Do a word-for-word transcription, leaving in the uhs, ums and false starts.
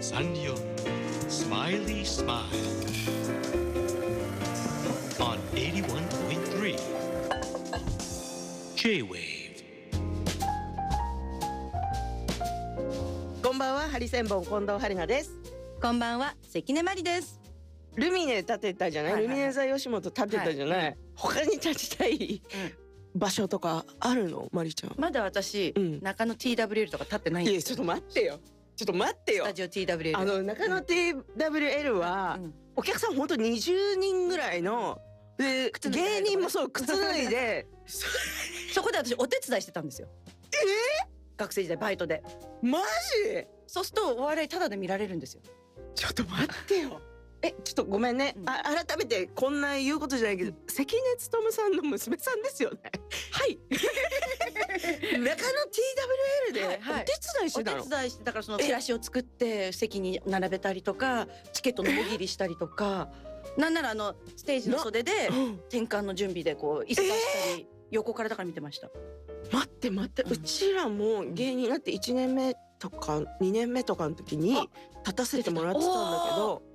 サンリオスマイリースマイル on エイティワンポイントスリー J-Wave。 こんばんは、ハリセンボン近藤春菜です。 こんばんは、関根麻里です。 ルミネ建てたじゃない、 はいはいはい、 ルミネ座吉本建てたじゃない、はい、他に立ちたい、うん、場所とかあるの、マリちゃん。 まだ私、うん、中野 ティーダブリューエル とか立ってないんですよ。 いや、ちょっと待ってよちょっと待ってよ。 スタジオ ティーダブリューエル、 あの中野 ティーダブリューエル は、うん、お客さん本当にじゅうにんぐらいので芸人もそう靴脱いでそこで私お手伝いしてたんですよ。 えー、 学生時代バイトで。 マジ？ そうするとお笑いタダで見られるんですよ。 ちょっと待ってよえ、ちょっとごめんね、うん、あ改めてこんな言うことじゃないけど、関根勤さんの娘さんですよね。 はい中野 ティーダブリューエル でお手伝いしてたの。お手伝いして、だからそのチラシを作って席に並べたりとか、チケットのもぎりしたりとか、なんならあのステージの袖で転換の準備でこう椅子出したり、横からだから見てました。 待って待って、うん、うちらも芸人になっていちねんめとかにねんめとかの時に立たせてもらってたんだけど、